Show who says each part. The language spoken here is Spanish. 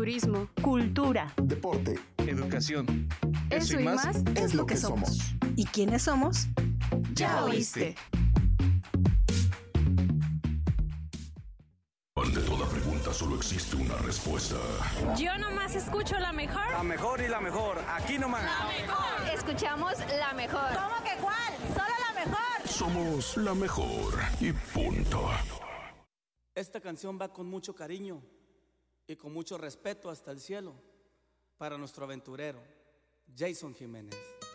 Speaker 1: turismo,
Speaker 2: cultura,
Speaker 3: deporte,
Speaker 4: educación.
Speaker 1: Eso y más
Speaker 3: es lo que somos.
Speaker 2: ¿Y quiénes somos?
Speaker 1: Ya oíste.
Speaker 5: Ante toda pregunta solo existe una respuesta.
Speaker 6: Yo nomás escucho la mejor.
Speaker 7: La mejor y la mejor, aquí nomás.
Speaker 6: La mejor.
Speaker 8: Escuchamos la mejor.
Speaker 6: ¿Cómo que cuál? Solo la mejor.
Speaker 5: Somos la mejor y punto.
Speaker 9: Esta canción va con mucho cariño y con mucho respeto hasta el cielo para nuestro aventurero, Jason Jiménez.